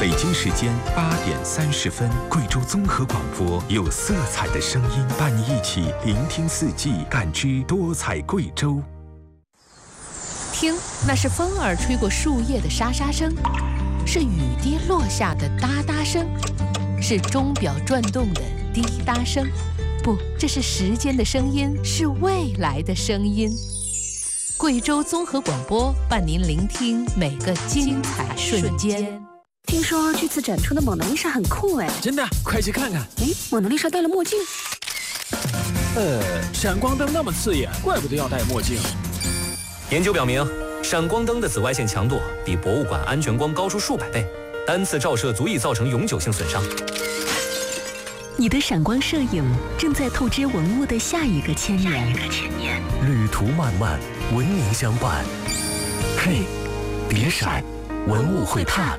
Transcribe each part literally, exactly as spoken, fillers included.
北京时间八点三十分，贵州综合广播有色彩的声音，伴你一起聆听四季，感知多彩贵州。 听，那是风儿吹过树叶的沙沙声，是雨滴落下的哒哒声，是钟表转动的滴答声。不，这是时间的声音，是未来的声音。贵州综合广播伴您聆听每个精彩瞬间。 听说这次展出的蒙娜丽莎很酷哎！ 真的，快去看看！ 哎，蒙娜丽莎戴了墨镜。 呃，闪光灯那么刺眼，怪不得要戴墨镜。 研究表明，闪光灯的紫外线强度比博物馆安全光高出数百倍，单次照射足以造成永久性损伤。 你的闪光摄影正在透支文物的下一个千年。 旅途漫漫，文明相伴。嘿，别闪，文物会探。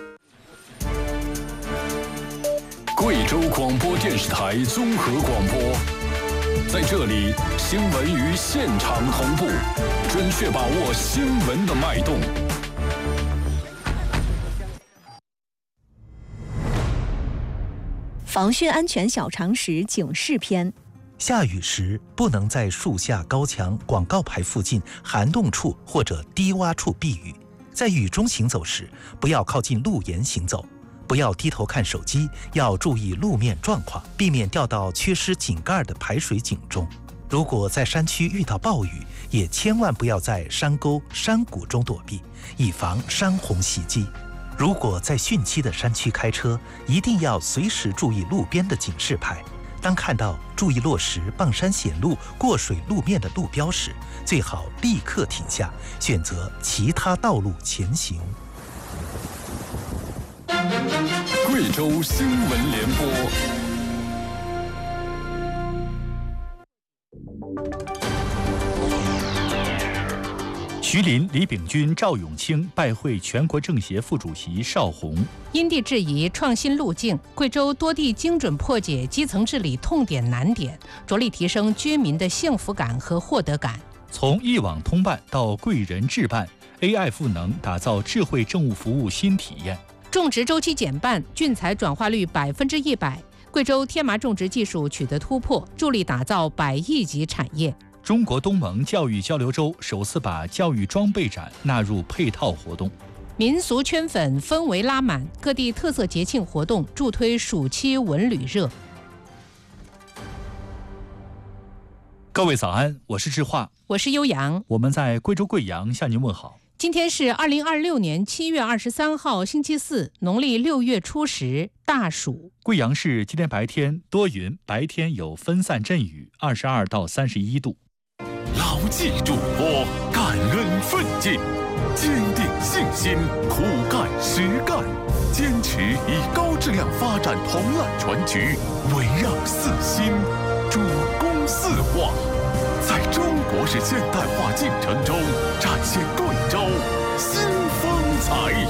贵州广播电视台综合广播，在这里，新闻与现场同步，准确把握新闻的脉动。 防汛安全小常识警示篇： 下雨时不能在树下、高墙、广告牌附近、涵洞处或者低洼处避雨。在雨中行走时，不要靠近路沿行走。不要低头看手机，要注意路面状况，避免掉到缺失井盖的排水井中。如果在山区遇到暴雨，也千万不要在山沟、山谷中躲避，以防山洪袭击。如果在汛期的山区开车，一定要随时注意路边的警示牌。当看到注意落石、傍山险路、过水路面的路标时，最好立刻停下，选择其他道路前行。 贵州新闻联播。 徐林、李炳军、赵永清拜会全国政协副主席邵宏。 因地制宜创新路径，贵州多地精准破解基层治理痛点难点，着力提升居民的幸福感和获得感。 从一网通办到贵人智办 ，A I 赋能打造智慧政务服务新体验。 种植周期减半，菌材转化率百分之一百。贵州天麻种植技术取得突破，助力打造百亿级产业。 中国东盟教育交流周首次把教育装备展纳入配套活动。 民俗圈粉氛围拉满，各地特色节庆活动助推暑期文旅热。 各位早安，我是智化， 我是悠扬， 我们在贵州贵阳向您问好。 今天是二零二六年七月二十三号，星期四，农历六月初十，大暑。 贵阳市今天白天多云，白天有分散阵雨，二十二到三十一度。 牢记嘱托，感恩奋进，坚定信心，苦干实干，坚持以高质量发展统揽全局，围绕四新，主攻四化，在中国式现代化进程中展现贵州新风采。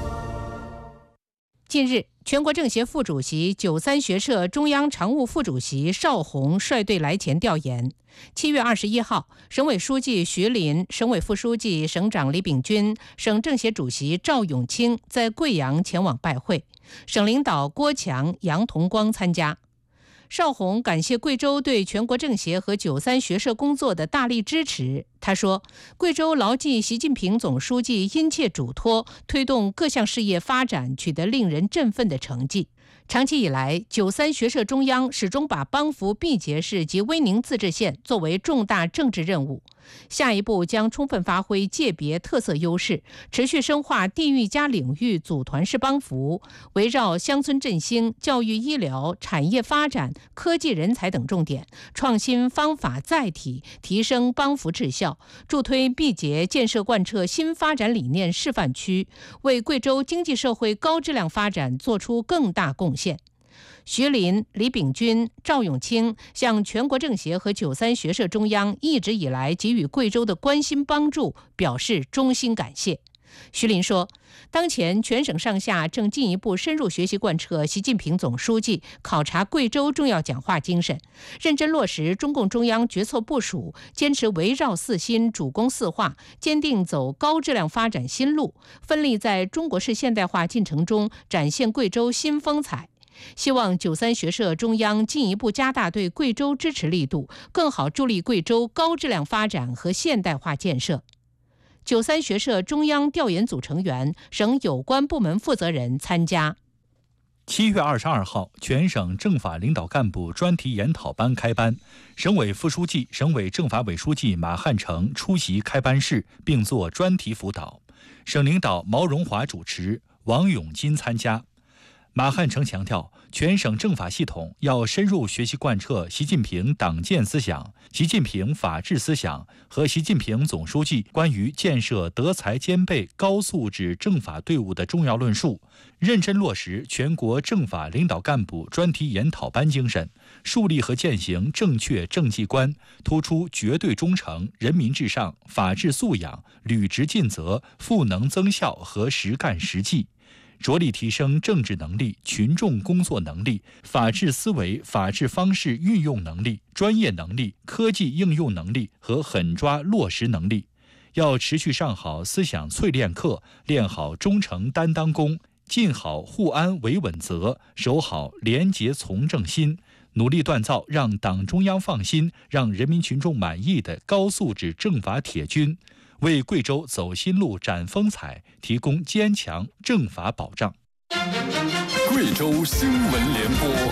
近日，全国政协副主席、九三学社中央常务副主席邵宏率队来前调研。七月二十一号，省委书记徐林、省委副书记、省长李炳军、省政协主席赵永清在贵阳前往拜会，省领导郭强、杨同光参加。邵宏感谢贵州对全国政协和九三学社工作的大力支持。他说，贵州牢记习近平总书记殷切嘱托，推动各项事业发展取得令人振奋的成绩。长期以来，九三学社中央始终把帮扶毕节市及威宁自治县作为重大政治任务。下一步将充分发挥界别特色优势，持续深化地域加领域组团式帮扶，围绕乡村振兴、教育医疗、产业发展、科技人才等重点，创新方法载体，提升帮扶质效，助推毕节建设贯彻新发展理念示范区，为贵州经济社会高质量发展做出更大贡献。徐林、李炳军、赵永清向全国政协和九三学社中央一直以来给予贵州的关心帮助表示衷心感谢。 徐林说，当前全省上下正进一步深入学习贯彻习近平总书记考察贵州重要讲话精神，认真落实中共中央决策部署，坚持围绕四新、主攻四化，坚定走高质量发展新路，奋力在中国式现代化进程中展现贵州新风采。希望九三学社中央进一步加大对贵州支持力度，更好助力贵州高质量发展和现代化建设。九三学社中央调研组成员、省有关部门负责人参加。 七月二十二号，全省政法领导干部专题研讨班开班，省委副书记、省委政法委书记马汉成出席开班式，并做专题辅导。省领导毛荣华主持，王永金参加。马汉成强调，全省政法系统要深入学习贯彻习近平党建思想、习近平法治思想和习近平总书记关于建设德才兼备高素质政法队伍的重要论述，认真落实全国政法领导干部专题研讨班精神，树立和践行正确政绩观，突出绝对忠诚、人民至上、法治素养、履职尽责、赋能增效和实干实际，着力提升政治能力、群众工作能力、法治思维、法治方式运用能力、专业能力、科技应用能力和狠抓落实能力。要持续上好思想淬炼课，练好忠诚担当功，尽好护安维稳责，守好廉洁从政心，努力锻造让党中央放心、让人民群众满意的高素质政法铁军，为贵州走新路展风采提供坚强政法保障。 贵州新闻联播。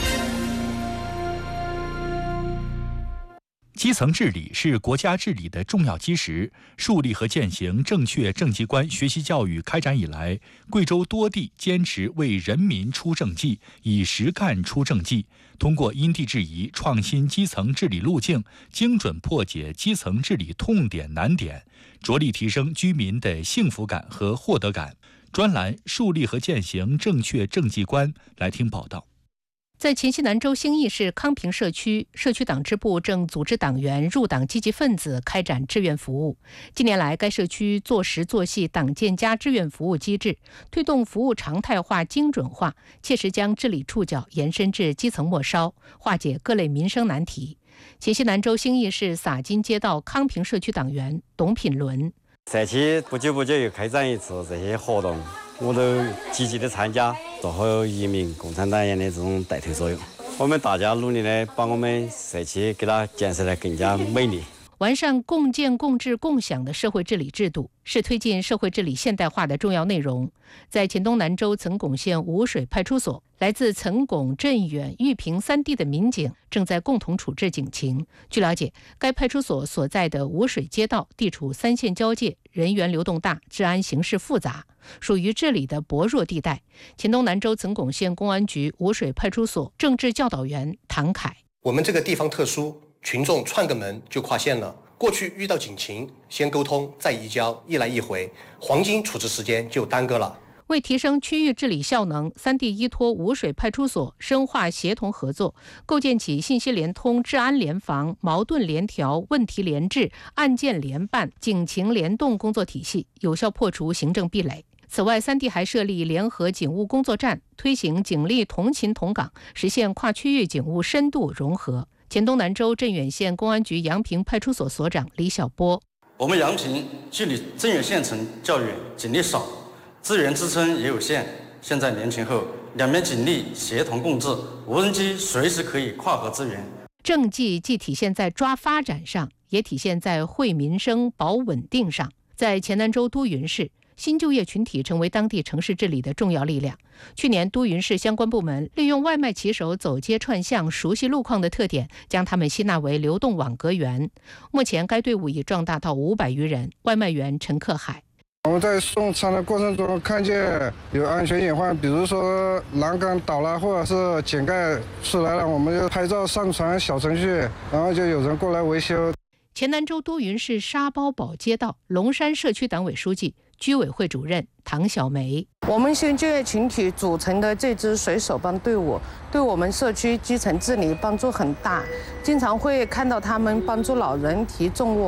基层治理是国家治理的重要基石，树立和践行正确政绩观学习教育开展以来，贵州多地坚持为人民出政绩，以实干出政绩，通过因地制宜创新基层治理路径，精准破解基层治理痛点难点，着力提升居民的幸福感和获得感。专栏树立和践行正确政绩观，来听报道。 在黔西南州兴义市康平社区，社区党支部正组织党员入党积极分子开展志愿服务。近年来，该社区做实做细党建加志愿服务机制，推动服务常态化、精准化，切实将治理触角延伸至基层末梢，化解各类民生难题。黔西南州兴义市洒金街道康平社区党员董品伦： 社区不久不久又开展一次这些活动，我都积极的参加，做好一名共产党员的这种带头作用。我们大家努力的把我们社区给它建设得更加美丽。 完善共建共治共享的社会治理制度，是推进社会治理现代化的重要内容。在黔东南州岑巩县五水派出所，来自岑巩、镇远、玉屏三地的民警正在共同处置警情。据了解，该派出所所在的五水街道地处三县交界，人员流动大，治安形势复杂，属于治理的薄弱地带。黔东南州岑巩县公安局五水派出所政治教导员唐凯： 我们这个地方特殊，群众串个门就跨线了。过去遇到警情，先沟通再移交，一来一回，黄金处置时间就耽搁了。 为提升区域治理效能，三地依托五水派出所深化协同合作，构建起信息联通、治安联防、矛盾联调、问题联治、案件联办、警情联动工作体系，有效破除行政壁垒。此外，三地还设立联合警务工作站，推行警力同勤同岗，实现跨区域警务深度融合。黔东南州镇远县公安局阳平派出所所长李小波： 我们阳平距离镇远县城较远，警力少，资源支撑也有限。现在联勤后，两边警力协同共治，无人机随时可以跨河支援。 政绩既体现在抓发展上，也体现在惠民生、保稳定上。在黔南州都匀市，新就业群体成为当地城市治理的重要力量。去年，都匀市相关部门利用外卖骑手走街串巷、熟悉路况的特点，将他们吸纳为流动网格员。目前，该队伍已壮大到五百余人。外卖员陈克海： 我们在送餐的过程中看见有安全隐患，比如说栏杆倒了，或者是井盖出来了，我们就拍照上传小程序，然后就有人过来维修。 黔南州都匀市沙包堡街道龙山社区党委书记、居委会主任唐小梅： 我们新就业群体组成的这支水手帮队伍，对我们社区基层治理帮助很大，经常会看到他们帮助老人提重物、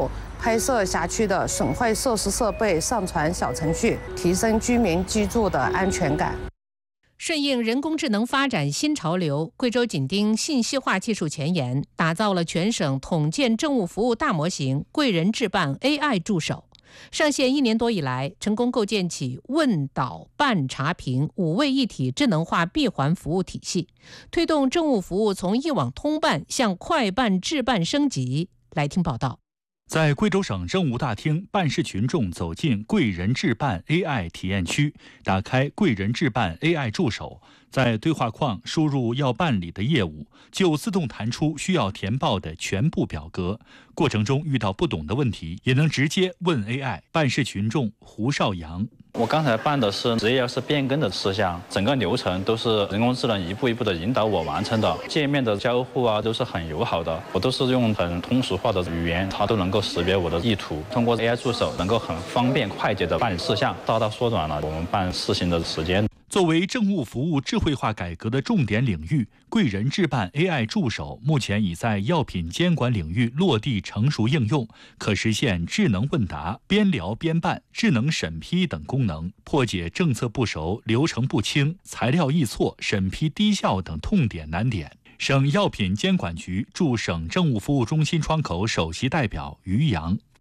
拍摄辖区的损坏设施设备上传小程序，提升居民居住的安全感。 顺应人工智能发展新潮流，贵州紧盯信息化技术前沿，打造了全省统建政务服务大模型贵人智办 A I 助手。上线一年多以来，成功构建起问导办查评五位一体智能化闭环服务体系，推动政务服务从一网通办向快办智办升级。来听报道。 在贵州省政务大厅，办事群众走进贵人智办 A I 体验区，打开贵人智办 A I 助手，在对话框输入要办理的业务，就自动弹出需要填报的全部表格。过程中遇到不懂的问题，也能直接问 A I。办事群众胡少阳： 我刚才办的是职业要是变更的事项，整个流程都是人工智能一步一步的引导我完成的，界面的交互啊都是很友好的，我都是用很通俗化的语言，它都能够识别我的意图。通过 A I 助手能够很方便快捷的办理事项，大大缩短了我们办事情的时间。 作为政务服务智慧化改革的重点领域，贵人智办 A I 助手目前已在药品监管领域落地成熟应用，可实现智能问答、边聊边办、智能审批等功能，破解政策不熟、流程不清、材料易错、审批低效等痛点难点。省药品监管局驻省政务服务中心窗口首席代表于洋：